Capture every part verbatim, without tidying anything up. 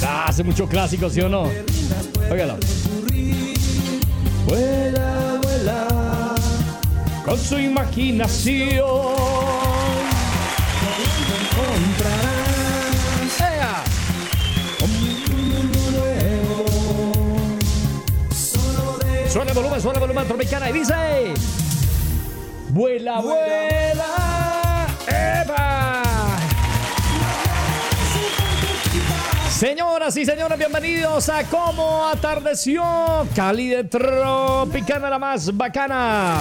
Ah, hace mucho clásico, ¿sí o no? Óigalo. Vuela, vuela, con su imaginación. Encontrarás ¡Ea! Un mundo nuevo. Suena el volumen, suena el volumen, Tropicana y dice: vuela, vuela, ¡epa! Señoras y señores, bienvenidos a Cómo Atardeció Cali de Tropicana, la más bacana.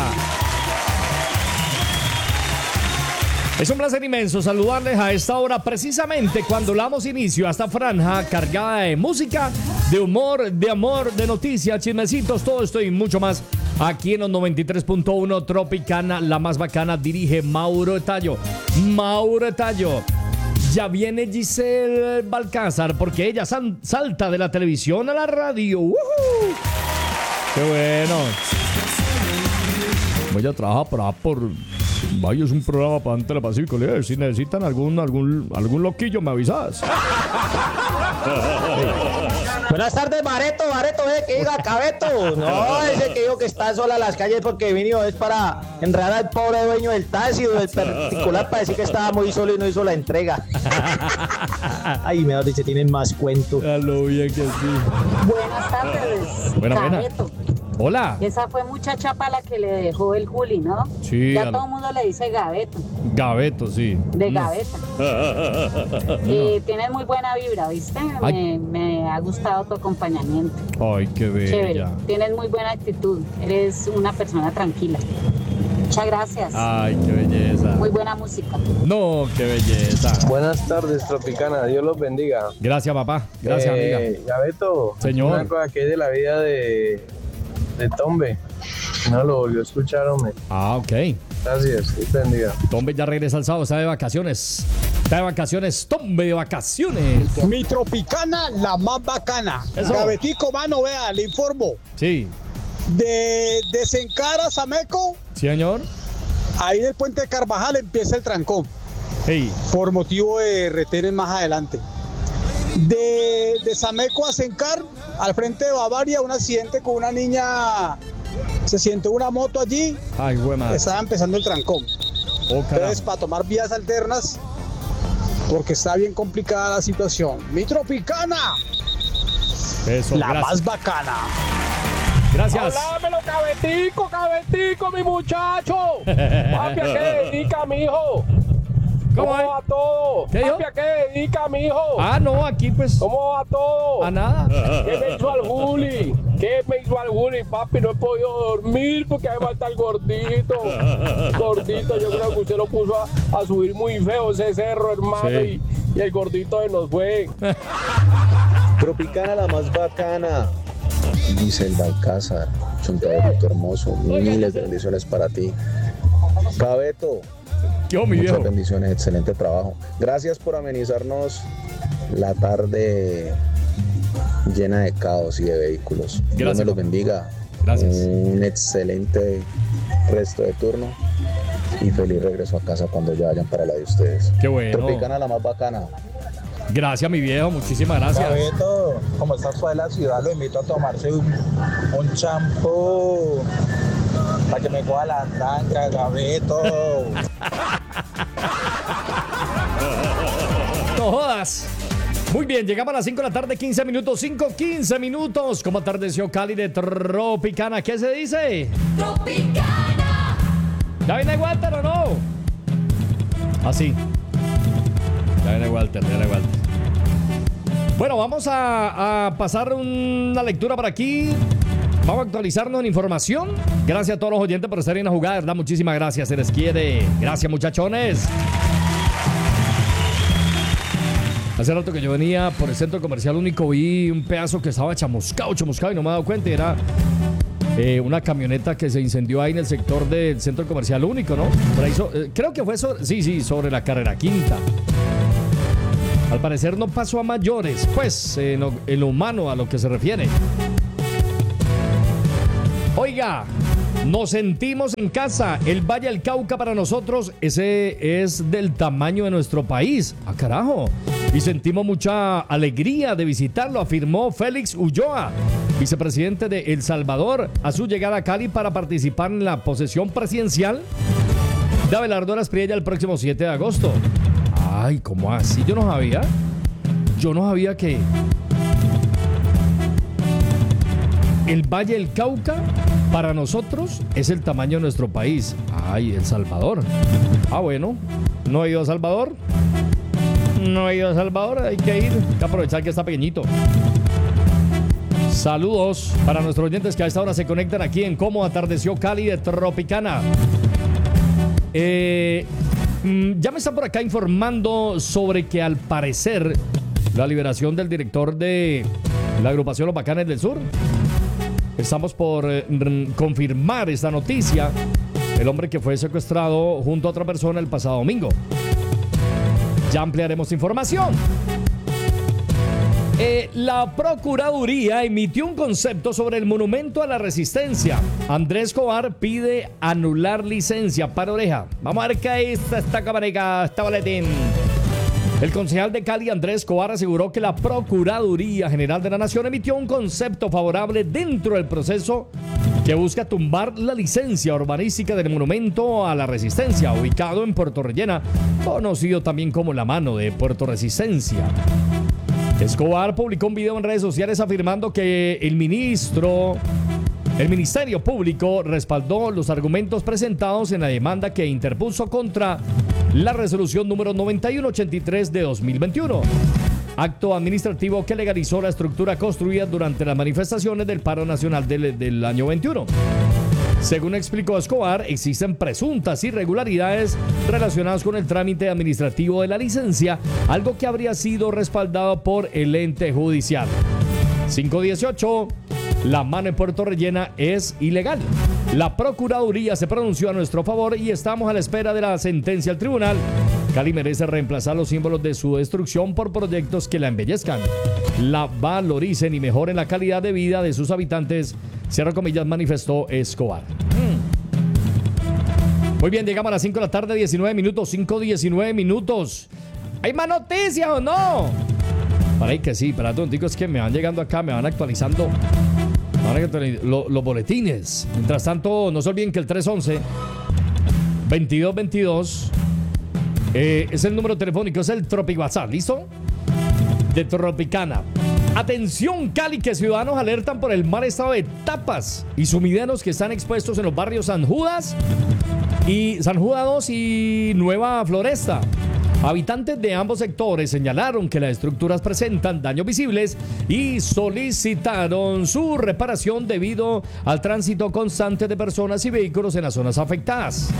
Es un placer inmenso saludarles a esta hora, precisamente cuando damos inicio a esta franja cargada de música, de humor, de amor, de noticias, chismecitos, todo esto y mucho más. Aquí en los noventa y tres punto uno Tropicana, la más bacana, dirige Mauro Tallo. Mauro Tallo. Ya viene Giselle Balcázar porque ella san- salta de la televisión a la radio. ¡Woohoo! ¡Qué bueno! Voy a trabajar por... por vaya, es un programa para Antena Pacífico. Si necesitan algún, algún, algún loquillo, me avisas. Buenas tardes, Bareto, Bareto, eh, que diga Cabeto. No, ese que dijo que está sola en las calles porque vino es para enredar al pobre dueño del taxi o del particular para decir que estaba muy solo y no hizo la entrega. Ay, mejor dice, tienen más cuento. A lo bien que sí. Buenas tardes, Buena, Cabeto. buena. Hola. Esa fue mucha chapa la que le dejó el Juli, ¿no? Sí. Ya al- todo el mundo le dice Gabeto, Gabeto, sí. de Mm. gaveta. Y tienes muy buena vibra, ¿viste? Ay. Me, me ha gustado tu acompañamiento. Ay, qué Chévere. bella. Tienes muy buena actitud. Eres una persona tranquila. Muchas gracias. Ay, qué belleza. Muy buena música. No, qué belleza. Buenas tardes, Tropicana. Dios los bendiga. Gracias, papá. Gracias, eh, amiga. Gabeto, Señor. una cosa que es de la vida de, de Tombe. No lo volvió a escuchar, hombre. Ah, ok. Gracias, Dios bendiga. Tombe ya regresa al sábado, está de vacaciones. Está de vacaciones, Tombe de vacaciones. Mi Tropicana, la más bacana. Eso. Gavetico, mano, vea, le informo. Sí. De Desencara, Sameco, Sí, señor. ahí del puente de Carvajal empieza el trancón, Hey. por motivo de retenes más adelante. De, de Sameco a Sencar, al frente de Bavaria, un accidente con una niña, se sientó una moto allí, Ay, güey, madre. estaba empezando el trancón. Oh, Entonces, carajo. para tomar vías alternas, porque está bien complicada la situación. Mi Tropicana, Eso, la gracias. más bacana. Gracias. Hablámelo, cabetico, cabetico, mi muchacho. Papi, ¿a qué dedica, mijo? ¿Cómo ¿Cómo es? va todo? ¿Qué dijo? Papi, ¿a qué dedica, mijo? Ah, no, aquí pues. ¿Cómo va todo? A nada. ¿Qué me hizo al Juli? ¿Qué me hizo al Juli, papi? No he podido dormir porque además está el gordito. Gordito, yo creo que usted lo puso a, a subir muy feo ese cerro, hermano. Sí. Y, y el gordito se nos fue. Tropicana, la más bacana. Giselle Balcázar, chontadorito hermoso, miles de bendiciones para ti. Cabeto, Yo, mi muchas viejo. bendiciones, excelente trabajo. Gracias por amenizarnos la tarde llena de caos y de vehículos. Dios Gracias, me los papá. bendiga. Gracias. Un excelente resto de turno y feliz regreso a casa cuando ya vayan para la de ustedes. Qué bueno. Tropicana, la más bacana. Gracias, mi viejo. Muchísimas gracias. Gabeto, como está fuera de la ciudad, lo invito a tomarse un, un champú para que me coja la tranca, Gabeto. No jodas. Muy bien, llegamos a las cinco de la tarde, quince minutos. cinco, quince minutos. ¿Cómo atardeció Cali de Tropicana? ¿Qué se dice? Tropicana. ¿Ya viene Walter o no? Así. Ya viene Walter, ya viene Walter. Bueno, vamos a, a pasar una lectura por aquí. Vamos a actualizarnos en información. Gracias a todos los oyentes por estar en la jugada, ¿verdad? Muchísimas gracias, se les quiere. Gracias, muchachones. Hace rato que yo venía por el centro comercial único, vi un pedazo que estaba chamuscado, chamuscado y no me he dado cuenta. Era eh, una camioneta que se incendió ahí en el sector del centro comercial único, ¿no? Por ahí so- eh, creo que fue sobre, sí, sí, sobre la carrera quinta. Al parecer no pasó a mayores, pues, en lo, en lo humano a lo que se refiere. Oiga, nos sentimos en casa. El Valle del Cauca para nosotros, ese es del tamaño de nuestro país. ¡Ah, carajo! y sentimos mucha alegría de visitarlo, afirmó Félix Ulloa, vicepresidente de El Salvador, a su llegada a Cali para participar en la posesión presidencial de Abelardo Aspriella el próximo siete de agosto. Ay, ¿cómo así? Yo no sabía. Yo no sabía que el Valle del Cauca para nosotros es el tamaño de nuestro país. Ay, El Salvador. Ah, bueno, no he ido a Salvador. No he ido a Salvador, hay que ir, hay que aprovechar que está pequeñito. Saludos para nuestros oyentes que a esta hora se conectan aquí en Cómo Atardeció Cali de Tropicana. Eh, ya me están por acá informando sobre que al parecer la liberación del director de la agrupación Los Bacanes del Sur. Estamos por eh, confirmar esta noticia. El hombre que fue secuestrado junto a otra persona el pasado domingo. Ya ampliaremos información. Eh, la Procuraduría emitió un concepto sobre el monumento a la Resistencia. Andrés Escobar pide anular licencia para oreja. Vamos a ver qué es esta camarega, esta boletín. El concejal de Cali, Andrés Escobar, aseguró que la Procuraduría General de la Nación emitió un concepto favorable dentro del proceso que busca tumbar la licencia urbanística del monumento a la Resistencia, ubicado en Puerto Rellena, conocido también como la mano de Puerto Resistencia. Escobar publicó un video en redes sociales afirmando que el ministro, el Ministerio Público respaldó los argumentos presentados en la demanda que interpuso contra la resolución número noventa y uno ochenta y tres de dos mil veintiuno, acto administrativo que legalizó la estructura construida durante las manifestaciones del paro nacional del, del año veintiuno. Según explicó Escobar, existen presuntas irregularidades relacionadas con el trámite administrativo de la licencia, algo que habría sido respaldado por el ente judicial. cinco dieciocho. La mano en Puerto Rellena es ilegal. La Procuraduría se pronunció a nuestro favor y estamos a la espera de la sentencia del tribunal. Cali merece reemplazar los símbolos de su destrucción por proyectos que la embellezcan, la valoricen y mejoren la calidad de vida de sus habitantes, cierra comillas, manifestó Escobar. Mm. Muy bien, llegamos a las cinco de la tarde, diecinueve minutos, cinco diecinueve minutos. ¿Hay más noticias o no? Para ahí que sí, para todos es que me van llegando acá, me van actualizando, me van actualizando los, los boletines. Mientras tanto, no se olviden que el tres once, veintidós veintidós eh, es el número telefónico, es el Tropic WhatsApp, ¿listo? De Tropicana. Atención, Cali, que ciudadanos alertan por el mal estado de tapas y sumideros que están expuestos en los barrios San Judas y San Judas dos y Nueva Floresta. Habitantes de ambos sectores señalaron que las estructuras presentan daños visibles y solicitaron su reparación debido al tránsito constante de personas y vehículos en las zonas afectadas.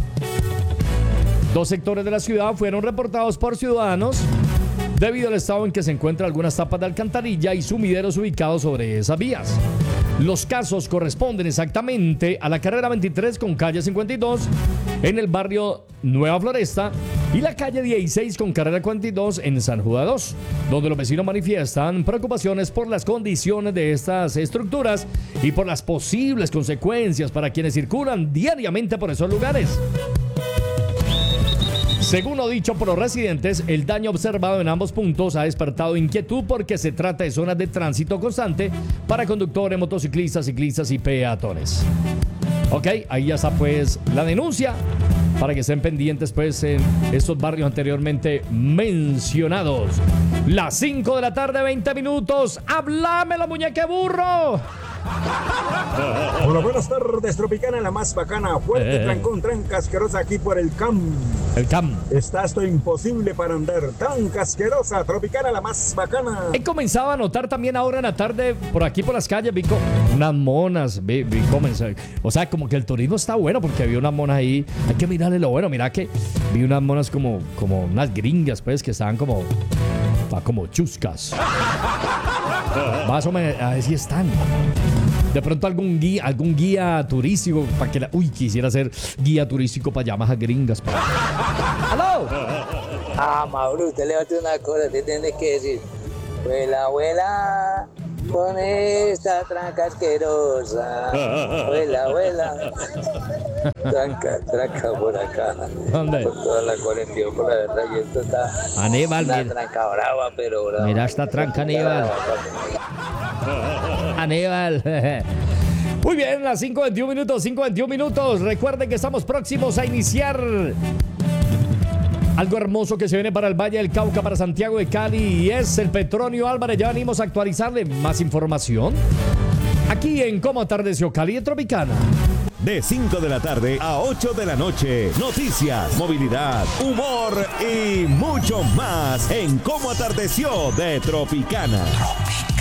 Dos sectores de la ciudad fueron reportados por ciudadanos debido al estado en que se encuentran algunas tapas de alcantarilla y sumideros ubicados sobre esas vías. Los casos corresponden exactamente a la carrera veintitrés con calle cincuenta y dos en el barrio Nueva Floresta y la calle dieciséis con carrera cuarenta y dos en San Judas dos, donde los vecinos manifiestan preocupaciones por las condiciones de estas estructuras y por las posibles consecuencias para quienes circulan diariamente por esos lugares. Según lo dicho por los residentes, el daño observado en ambos puntos ha despertado inquietud porque se trata de zonas de tránsito constante para conductores, motociclistas, ciclistas y peatones. Ok, ahí ya está pues la denuncia para que estén pendientes pues en estos barrios anteriormente mencionados. Las cinco de la tarde, veinte minutos. ¡Háblame, muñeque burro! Hola, buenas tardes, Tropicana, la más bacana, fuerte, eh. trancón, tranca asquerosa aquí por el C A M. El C A M. Está esto imposible para andar, tan asquerosa, Tropicana, la más bacana. He comenzado a notar también ahora en la tarde, por aquí por las calles, vi unas monas, vi, vi comenzó, o sea, como que el turismo está bueno porque había unas monas ahí, hay que mirarle lo bueno, mira que vi unas monas como, como unas gringas, pues, que estaban como, como chuscas. Más o menos, a ver si están. De pronto algún guía, algún guía turístico para que la... Uy, quisiera ser guía turístico para llamadas gringas. Para... ¡Aló! Ah, Mauro, usted le va a decir una cosa, te tienes que decir. Abuela, abuela, con esta tranca asquerosa. Abuela, abuela. Tranca, tranca por acá. ¿Dónde? Por toda la cuarenta y uno, por la verdad, y esto está. Aníbal, una mira. tranca brava, pero brava. Mira esta tranca, Aníbal. Aníbal. Muy bien, las cinco veintiún minutos, cinco veintiún minutos. Recuerden que estamos próximos a iniciar algo hermoso que se viene para el Valle del Cauca, para Santiago de Cali, y es el Petronio Álvarez. Ya venimos a actualizarle más información aquí en Cómo Atardeció Cali de Tropicana. De cinco de la tarde a ocho de la noche. Noticias, movilidad, humor y mucho más en Cómo Atardeció de Tropicana.